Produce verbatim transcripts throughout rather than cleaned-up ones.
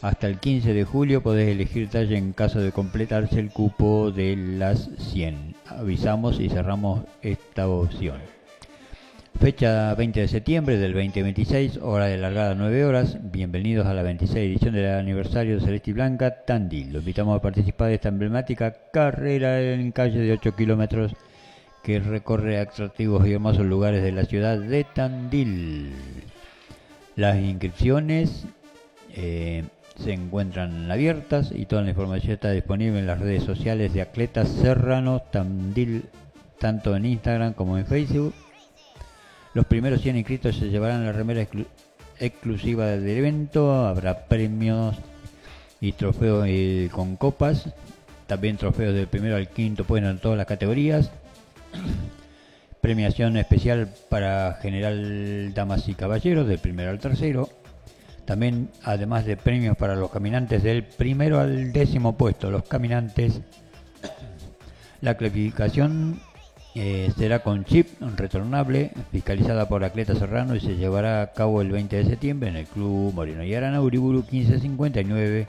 Hasta el quince de julio podés elegir talle en caso de completarse el cupo de las cien. Avisamos y cerramos esta opción. Fecha veinte de septiembre del veinte veintiséis, hora de largada nueve horas. Bienvenidos a la veintiséis edición del aniversario de Celeste y Blanca Tandil. Lo invitamos a participar de esta emblemática carrera en calle de ocho kilómetros que recorre atractivos y hermosos lugares de la ciudad de Tandil. Las inscripciones eh, se encuentran abiertas y toda la información está disponible en las redes sociales de Atletas Serrano Tandil, tanto en Instagram como en Facebook. Los primeros cien inscritos se llevarán la remera exclu- exclusiva del evento. Habrá premios y trofeos eh, con copas. También trofeos del primero al quinto puesto en todas las categorías. Premiación especial para general, damas y caballeros del primero al tercero. También, además de premios para los caminantes del primero al décimo puesto. Los caminantes, la clasificación Eh, será con chip retornable, fiscalizada por Atletas Serrano, y se llevará a cabo el veinte de septiembre en el Club Moreno y Arana, Uriburu quince cincuenta y nueve.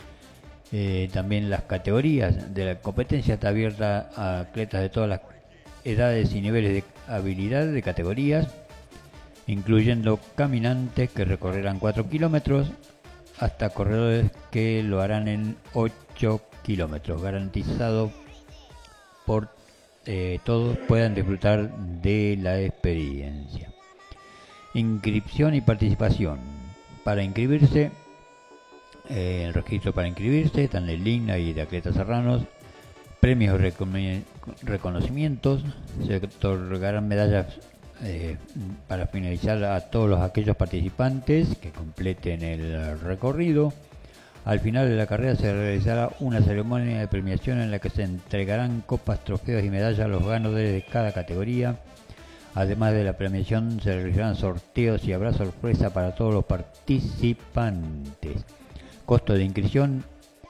Eh, también las categorías de la competencia está abierta a atletas de todas las edades y niveles de habilidad de categorías, incluyendo caminantes que recorrerán cuatro kilómetros hasta corredores que lo harán en ocho kilómetros, garantizado por Eh, todos puedan disfrutar de la experiencia. Inscripción y participación. Para inscribirse, eh, el registro para inscribirse está en el link ahí de Atletas Serranos. Premios y recon- reconocimientos. Se otorgarán medallas eh, para finalizar a todos los, aquellos participantes que completen el recorrido. Al final de la carrera se realizará una ceremonia de premiación en la que se entregarán copas, trofeos y medallas a los ganadores de cada categoría. Además de la premiación, se realizarán sorteos y habrá sorpresa para todos los participantes. Costo de inscripción.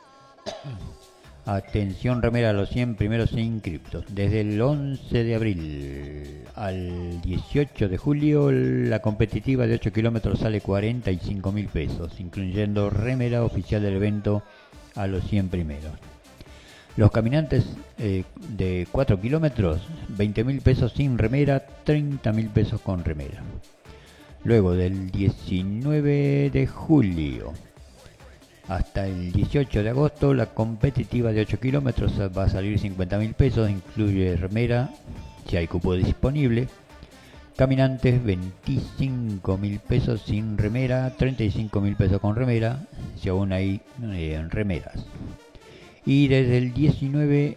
Atención, remera a los cien primeros inscriptos. Desde el once de abril al dieciocho de julio, la competitiva de ocho kilómetros sale cuarenta y cinco mil pesos, incluyendo remera oficial del evento a los cien primeros. Los caminantes eh, de cuatro kilómetros, veinte mil pesos sin remera, treinta mil pesos con remera. Luego del diecinueve de julio hasta el dieciocho de agosto, la competitiva de ocho kilómetros va a salir cincuenta mil pesos, incluye remera, si hay cupo disponible. Caminantes, veinticinco mil pesos sin remera, treinta y cinco mil pesos con remera, si aún hay eh, remeras. Y desde el diecinueve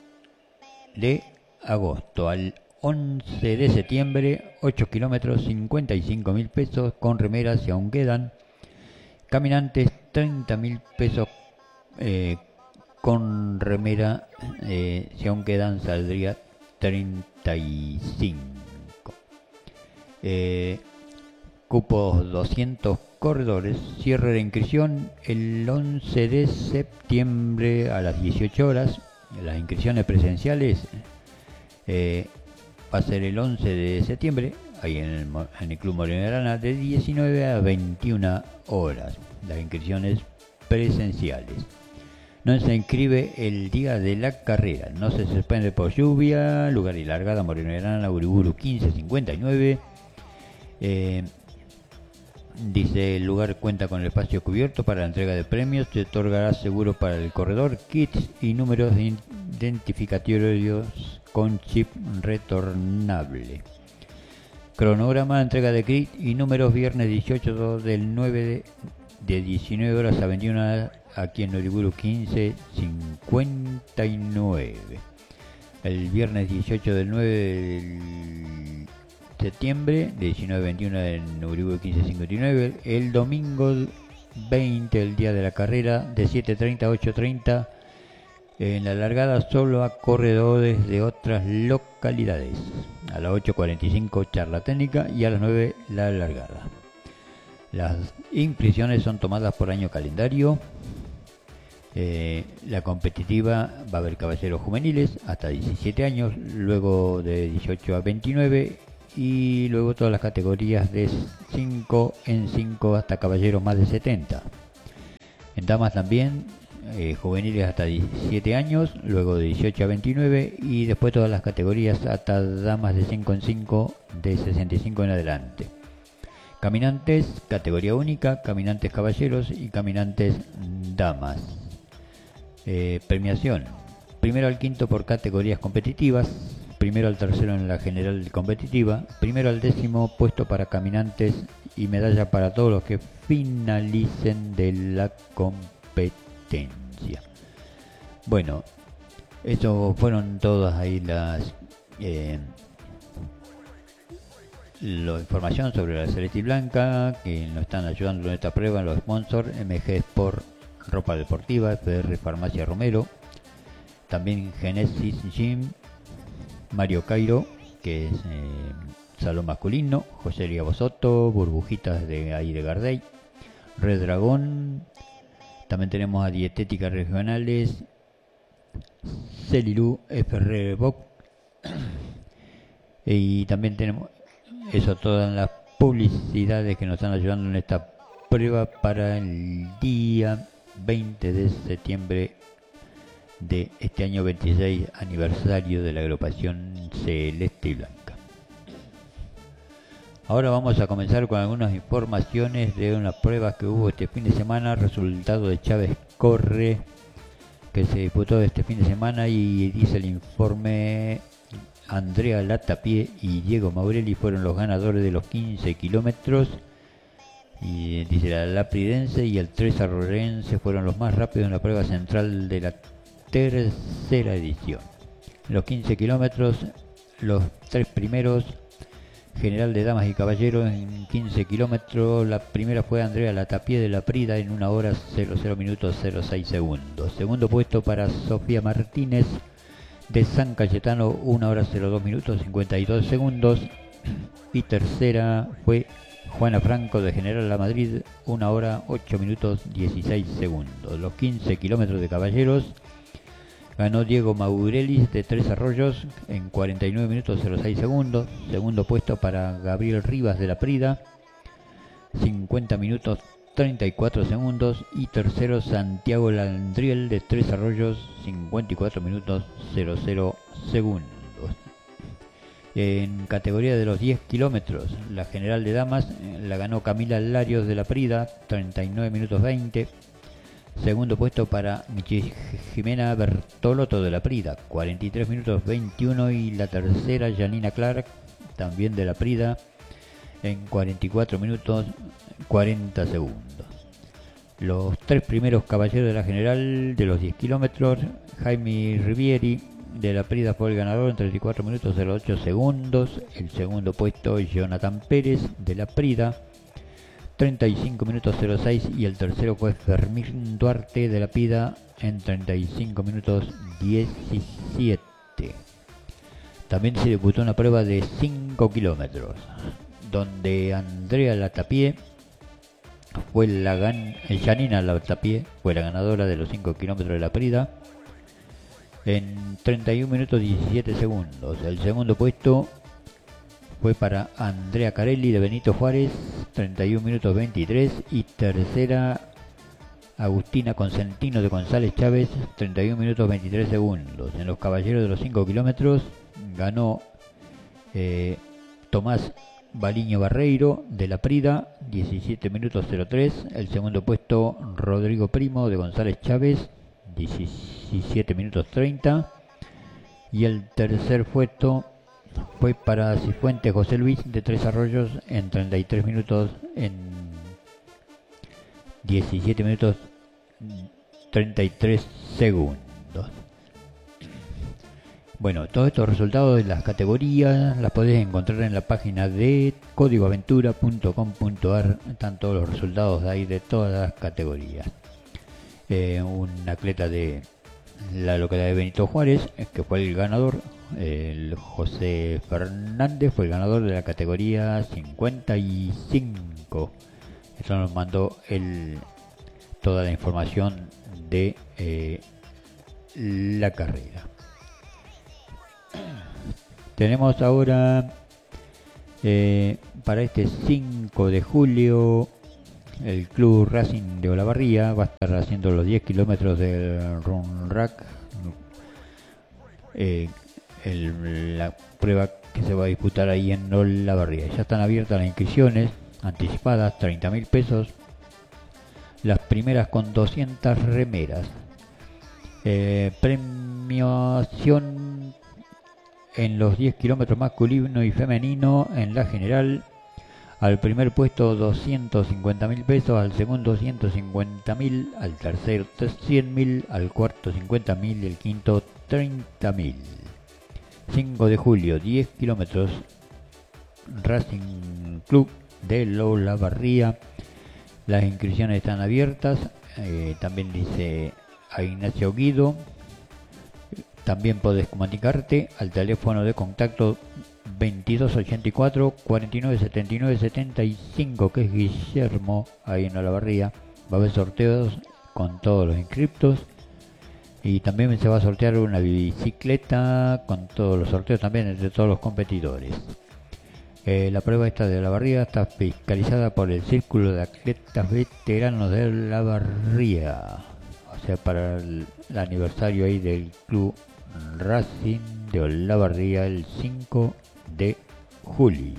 de agosto al once de septiembre, ocho kilómetros, cincuenta y cinco mil pesos con remeras, si aún quedan. Caminantes, treinta mil pesos eh, con remera, eh, si aún quedan saldría treinta y cinco. Eh, cupos doscientos corredores, cierre de inscripción el once de septiembre a las dieciocho horas. Las inscripciones presenciales eh, va a ser el once de septiembre, ahí en el, en el Club Moreno y Arana, de diecinueve a veintiuna horas. Las inscripciones presenciales. No se inscribe el día de la carrera. No se suspende por lluvia. Lugar y largada, Moreno y Arana, Uriburu quince cincuenta y nueve. Eh, dice, el lugar cuenta con el espacio cubierto para la entrega de premios. Se otorgará seguro para el corredor, kits y números identificatorios con chip retornable. Cronograma, entrega de kit y números viernes dieciocho del nueve de, de diecinueve horas a veintiuna horas aquí en Uriburu quince cincuenta y nueve. El viernes dieciocho del nueve de septiembre de diecinueve a veintiuna en Uriburu quince cincuenta y nueve. El domingo veinte, el día de la carrera, de siete treinta a ocho treinta. En la largada solo a corredores de otras localidades. A las ocho cuarenta y cinco charla técnica y a las nueve la largada. Las inscripciones son tomadas por año calendario. Eh, la competitiva va a haber caballeros juveniles hasta diecisiete años, luego de dieciocho a veintinueve y luego todas las categorías de cinco en cinco hasta caballeros más de setenta. damas también, eh, juveniles hasta diecisiete años, luego de dieciocho a veintinueve y después todas las categorías hasta damas de cinco en cinco de sesenta y cinco en adelante. Caminantes, categoría única, caminantes caballeros y caminantes damas. Eh, premiación, primero al quinto por categorías competitivas, primero al tercero en la general competitiva, primero al décimo puesto para caminantes y medalla para todos los que finalicen de la competencia. Bueno, eso fueron todas ahí las eh, la información sobre la Celeste y Blanca que nos están ayudando en esta prueba, los sponsors: M G Sport Ropa Deportiva, F R Farmacia Romero, también Genesis Gym, Mario Cairo, que es eh, salón masculino, Josería Bosoto, Burbujitas de ahí de Gardey, Red Dragón, también tenemos a Dietéticas Regionales, Celilú, F R Box, y también tenemos eso, todas las publicidades que nos están ayudando en esta prueba para el día veinte de septiembre de este año veintiséis aniversario de la agrupación Celeste y Blanca. Ahora vamos a comenzar con algunas informaciones de unas pruebas que hubo este fin de semana. Resultado de Chávez Corre, que se disputó este fin de semana, y dice el informe: Andrea Latapié y Diego Maurelli fueron los ganadores de los quince kilómetros. Y dice la Lapridense y el tres Arroyense fueron los más rápidos en la prueba central de la tercera edición. En los quince kilómetros, los tres primeros, general de damas y caballeros en quince kilómetros, la primera fue Andrea Latapié de la Prida en una hora cero cero minutos cero seis segundos. Segundo puesto para Sofía Martínez de San Cayetano, una hora cero dos minutos cincuenta y dos segundos. Y tercera fue Juana Franco de General La Madrid, una hora ocho minutos dieciséis segundos. Los quince kilómetros de caballeros ganó Diego Maurelis de Tres Arroyos en cuarenta y nueve minutos cero seis segundos. Segundo puesto para Gabriel Rivas de la Prida, cincuenta minutos treinta y cuatro segundos. Y tercero Santiago Landriel de Tres Arroyos, cincuenta y cuatro minutos cero cero segundos. En categoría de los diez kilómetros, la general de damas la ganó Camila Larios de la Prida, treinta y nueve minutos veinte. Segundo puesto para Jimena Bertolotto de la Prida, cuarenta y tres minutos veintiuno. Y la tercera, Janina Clark, también de la Prida, en cuarenta y cuatro minutos cuarenta segundos. Los tres primeros caballeros de la general de los diez kilómetros, Jaime Rivieri de la Prida fue el ganador en treinta y cuatro minutos cero ocho segundos. El segundo puesto, Jonathan Pérez de la Prida, treinta y cinco minutos cero seis. Y el tercero fue Fermín Duarte de la Prida en treinta y cinco minutos diecisiete. También se disputó una prueba de cinco kilómetros, donde Andrea Latapié fue la gan Janina Latapié fue la ganadora de los cinco kilómetros de la Prida en treinta y un minutos diecisiete segundos. El segundo puesto fue para Andrea Carelli de Benito Juárez, treinta y un minutos veintitrés. Y tercera, Agustina Consentino de González Chávez, treinta y un minutos veintitrés segundos. En los caballeros de los cinco kilómetros ganó eh, Tomás Baliño Barreiro de la Prida, diecisiete minutos cero tres. El segundo puesto, Rodrigo Primo de González Chávez, diecisiete minutos treinta. Y el tercer puesto fue para Cifuentes José Luis de Tres Arroyos en treinta y tres minutos, en diecisiete minutos treinta y tres segundos. Bueno, todos estos resultados de las categorías las podés encontrar en la página de código aventura punto com punto ar. Están todos los resultados de ahí de todas las categorías. Eh, un atleta de la localidad de Benito Juárez, que fue el ganador, el José Fernández, fue el ganador de la categoría cincuenta y cinco. Eso nos mandó el, toda la información de eh, la carrera. Tenemos ahora eh, para este cinco de julio el Club Racing de Olavarría va a estar haciendo los diez kilómetros del Run Rack, eh, el, la prueba que se va a disputar ahí en Olavarría. Ya están abiertas las inscripciones anticipadas, treinta mil pesos, las primeras con doscientas remeras. Eh, premiación en los diez kilómetros masculino y femenino en la general. Al primer puesto doscientos cincuenta mil pesos, al segundo ciento cincuenta mil, al tercero cien mil, al cuarto cincuenta mil y el quinto treinta mil. cinco de julio, diez kilómetros, Racing Club de Olavarría. Las inscripciones están abiertas. Eh, también dice a Ignacio Guido. También podés comunicarte al teléfono de contacto veintidós ochenta y cuatro, cuarenta y nueve setenta y nueve setenta y cinco, que es Guillermo, ahí en Olavarría. Va a haber sorteos con todos los inscriptos y también se va a sortear una bicicleta con todos los sorteos también entre todos los competidores. Eh, la prueba esta de Olavarría está fiscalizada por el Círculo de Atletas Veteranos de Olavarría, o sea, para el, el aniversario ahí del Club Racing de Olavarría el cinco de julio.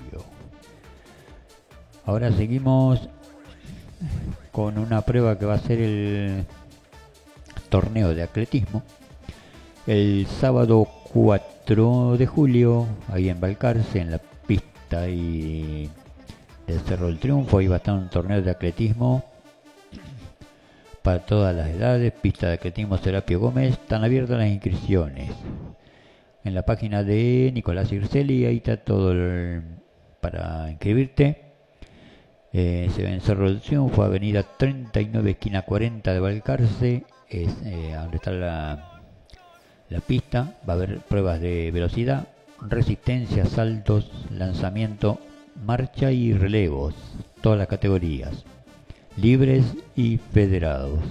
Ahora seguimos con una prueba que va a ser el torneo de atletismo el sábado cuatro de julio, ahí en Balcarce, en la pista y del Cerro del Triunfo. Ahí va a estar un torneo de atletismo para todas las edades, pista de atletismo Serapio Gómez. Están abiertas las inscripciones en la página de Nicolás Circelli, ahí está todo el, para inscribirte. Eh, se ve en Cerro del Triunfo, avenida treinta y nueve, esquina cuarenta de Balcarce, es eh, donde está la, la pista. Va a haber pruebas de velocidad, resistencia, saltos, lanzamiento, marcha y relevos, todas las categorías, libres y federados.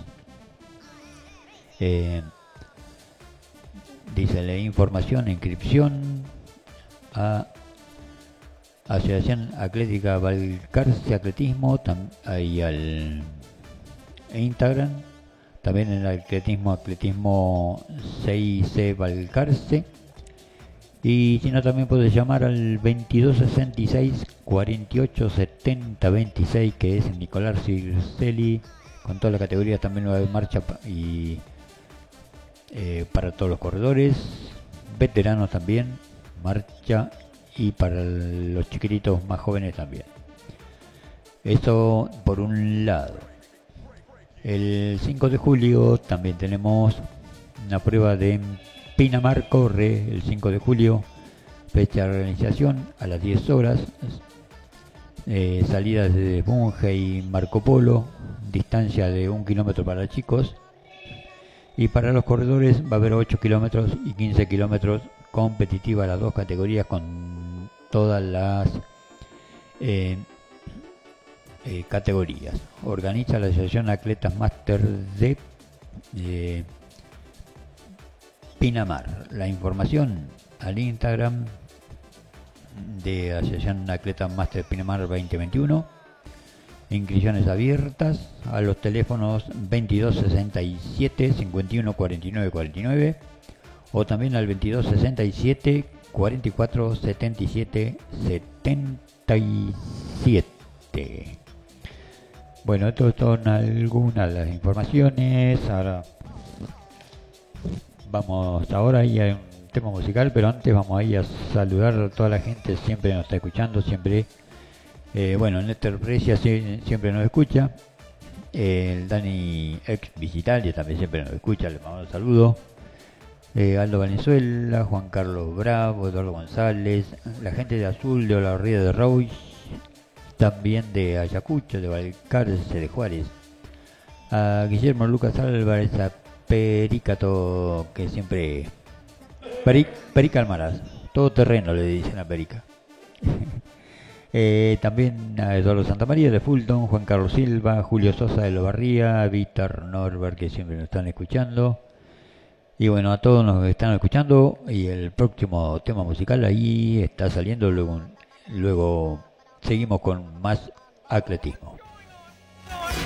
Eh, dice la información e inscripción a Asociación Atlética Balcarce Atletismo, tam, ahí al Instagram, también en el atletismo, atletismo seis C Balcarce. Y si no, también puedes llamar al veintidós sesenta y seis, cuarenta y ocho, setenta, veintiséis, que es Nicolás Circelli, con toda la categoría. También va a haber marcha y eh, para todos los corredores, veteranos también, marcha, y para los chiquititos más jóvenes también. Esto por un lado. El cinco de julio también tenemos una prueba de Pinamar Corre, el cinco de julio, fecha de organización a las diez horas, eh, salidas de Bunge y Marco Polo, distancia de un kilómetro para chicos, y para los corredores va a haber ocho kilómetros y quince kilómetros, competitiva las dos categorías con todas las eh, eh, categorías. Organiza la Asociación Atletas Máster de eh, Pinamar. La información al Instagram de Asociación Atletas Máster Pinamar veinte veintiuno. Inscripciones abiertas a los teléfonos veintidós sesenta y siete, cincuenta y uno, cuarenta y nueve, cuarenta y nueve o también al veintidós sesenta y siete, cuarenta y cuatro, setenta y siete, setenta y siete. Bueno, estas son algunas de las informaciones. Ahora vamos ahora ahí a un tema musical, pero antes vamos ahí a saludar a toda la gente. Siempre nos está escuchando, siempre. Eh, bueno, Néstor Precia siempre nos escucha. Eh, el Dani ex Visitalia también siempre nos escucha, le mando un saludo. Eh, Aldo Valenzuela, Juan Carlos Bravo, Eduardo González, la gente de Azul, de Olavarría de Rauch, también de Ayacucho, de Balcarce, de Juárez. A Guillermo Lucas Álvarez, a Pericato, que siempre... Peric, Perica Almaraz, todo terreno le dicen a Perica. Eh, también a Eduardo Santamaría de Fulton, Juan Carlos Silva, Julio Sosa de Olavarría, Víctor Norbert, que siempre nos están escuchando. Y bueno, a todos nos están escuchando. Y el próximo tema musical ahí está saliendo. Luego, luego seguimos con más atletismo.